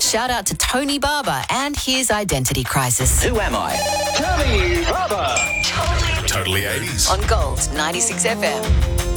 Shout out to Tony Barber and his identity crisis. Who am I? Tony Barber. Totally 80s. On Gold 96 FM.